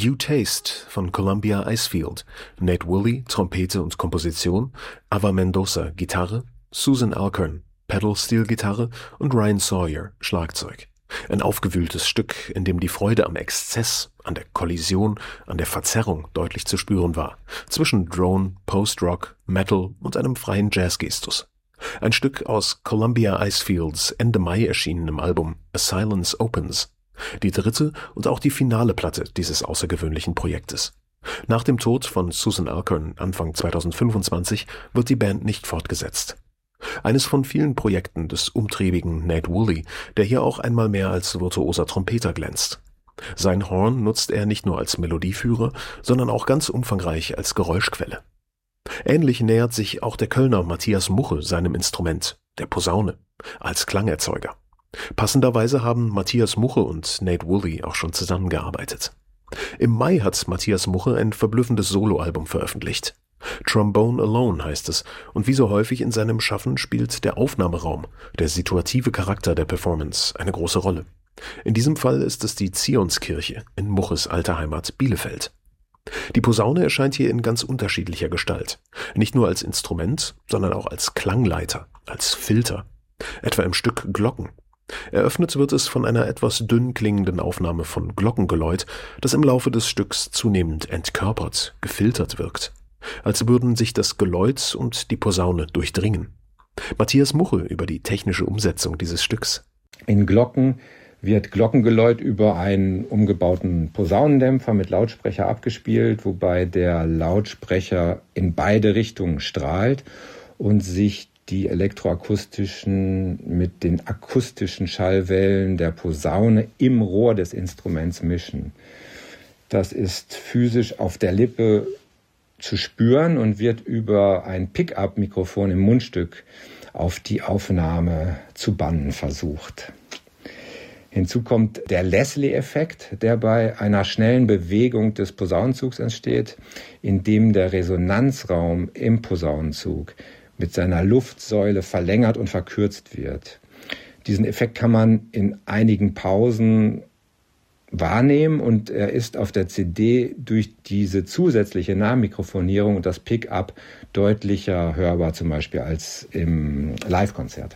You Taste von Columbia Icefield, Nate Woolley, Trompete und Komposition, Ava Mendoza, Gitarre, Susan Alcorn, Pedal-Steel-Gitarre und Ryan Sawyer, Schlagzeug. Ein aufgewühltes Stück, in dem die Freude am Exzess, an der Kollision, an der Verzerrung deutlich zu spüren war, zwischen Drone, Post-Rock, Metal und einem freien Jazzgestus. Ein Stück aus Columbia Icefields Ende Mai erschienenem Album A Silence Opens. Die dritte und auch die finale Platte dieses außergewöhnlichen Projektes. Nach dem Tod von Susan Alcorn Anfang 2025 wird die Band nicht fortgesetzt. Eines von vielen Projekten des umtriebigen Nate Woolley, der hier auch einmal mehr als virtuoser Trompeter glänzt. Sein Horn nutzt er nicht nur als Melodieführer, sondern auch ganz umfangreich als Geräuschquelle. Ähnlich nähert sich auch der Kölner Matthias Muche seinem Instrument, der Posaune, als Klangerzeuger. Passenderweise haben Matthias Muche und Nate Woolley auch schon zusammengearbeitet. Im Mai hat Matthias Muche ein verblüffendes Soloalbum veröffentlicht. Trombone Alone heißt es, und wie so häufig in seinem Schaffen spielt der Aufnahmeraum, der situative Charakter der Performance, eine große Rolle. In diesem Fall ist es die Zionskirche in Muches alter Heimat Bielefeld. Die Posaune erscheint hier in ganz unterschiedlicher Gestalt. Nicht nur als Instrument, sondern auch als Klangleiter, als Filter. Etwa im Stück Glocken. Eröffnet wird es von einer etwas dünn klingenden Aufnahme von Glockengeläut, das im Laufe des Stücks zunehmend entkörpert, gefiltert wirkt. Als würden sich das Geläut und die Posaune durchdringen. Matthias Muche über die technische Umsetzung dieses Stücks. In Glocken wird Glockengeläut über einen umgebauten Posaunendämpfer mit Lautsprecher abgespielt, wobei der Lautsprecher in beide Richtungen strahlt und sich die elektroakustischen mit den akustischen Schallwellen der Posaune im Rohr des Instruments mischen. Das ist physisch auf der Lippe zu spüren und wird über ein Pickup-Mikrofon im Mundstück auf die Aufnahme zu bannen versucht. Hinzu kommt der Leslie-Effekt, der bei einer schnellen Bewegung des Posaunenzugs entsteht, in dem der Resonanzraum im Posaunenzug mit seiner Luftsäule verlängert und verkürzt wird. Diesen Effekt kann man in einigen Pausen wahrnehmen und er ist auf der CD durch diese zusätzliche Nahmikrofonierung und das Pickup deutlicher hörbar, zum Beispiel als im Live-Konzert.